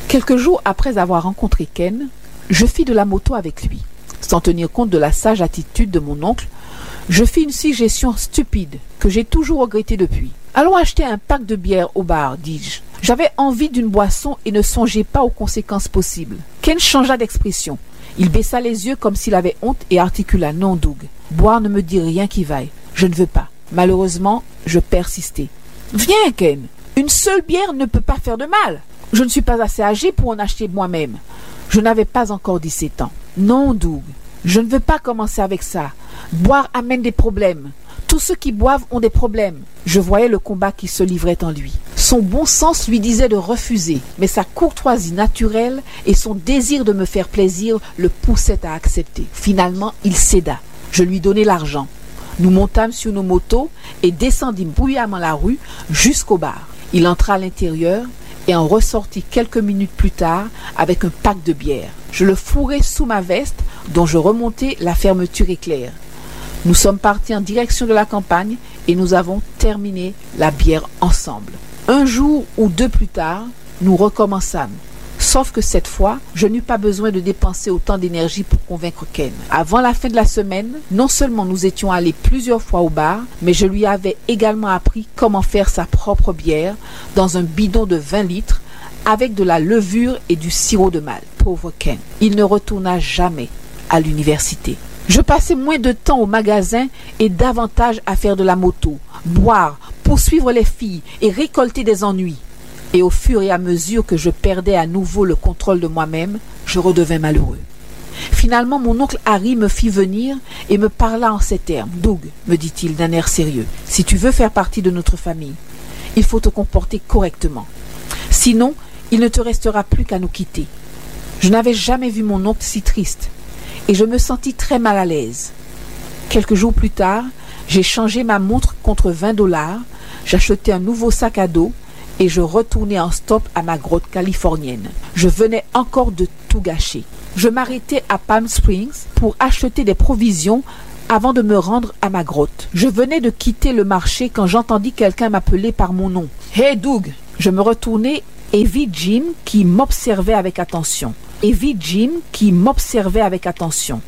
Quelques jours après avoir rencontré Ken, je fis de la moto avec lui. Sans tenir compte de la sage attitude de mon oncle, je fis une suggestion stupide que j'ai toujours regrettée depuis. « Allons acheter un pack de bière au bar, dis-je. J'avais envie d'une boisson et ne songeais pas aux conséquences possibles. Ken changea d'expression. Il baissa les yeux comme s'il avait honte et articula « Non, Doug, boire ne me dit rien qui vaille. Je ne veux pas. » Malheureusement, je persistai. « Viens, Ken. Une seule bière ne peut pas faire de mal. Je ne suis pas assez âgé pour en acheter moi-même. » Je n'avais pas encore 17 ans. « Non, Doug, je ne veux pas commencer avec ça. Boire amène des problèmes. Tous ceux qui boivent ont des problèmes. » Je voyais le combat qui se livrait en lui. Son bon sens lui disait de refuser, mais sa courtoisie naturelle et son désir de me faire plaisir le poussaient à accepter. Finalement, il céda. Je lui donnai l'argent. Nous montâmes sur nos motos et descendîmes bruyamment la rue jusqu'au bar. Il entra à l'intérieur et en ressortit quelques minutes plus tard avec un pack de bière. Je le fourrai sous ma veste dont je remontai la fermeture éclair. Nous sommes partis en direction de la campagne et nous avons terminé la bière ensemble. Un jour ou deux plus tard, nous recommençâmes. Sauf que cette fois, je n'eus pas besoin de dépenser autant d'énergie pour convaincre Ken. Avant la fin de la semaine, non seulement nous étions allés plusieurs fois au bar, mais je lui avais également appris comment faire sa propre bière dans un bidon de 20 litres avec de la levure et du sirop de malt. Pauvre Ken. Il ne retourna jamais à l'université. Je passais moins de temps au magasin et davantage à faire de la moto, boire, poursuivre les filles et récolter des ennuis. Et au fur et à mesure que je perdais à nouveau le contrôle de moi-même, je redevins malheureux. Finalement, mon oncle Harry me fit venir et me parla en ces termes. « Doug, me dit-il d'un air sérieux, si tu veux faire partie de notre famille, il faut te comporter correctement. Sinon, il ne te restera plus qu'à nous quitter. » Je n'avais jamais vu mon oncle si triste et je me sentis très mal à l'aise. Quelques jours plus tard, j'ai changé ma montre contre $20, j'achetai un nouveau sac à dos et je retournai en stop à ma grotte californienne. Je venais encore de tout gâcher. Je m'arrêtai à Palm Springs pour acheter des provisions avant de me rendre à ma grotte. Je venais de quitter le marché quand j'entendis quelqu'un m'appeler par mon nom. « Hey Doug !» Je me retournai et vis Jim qui m'observait avec attention.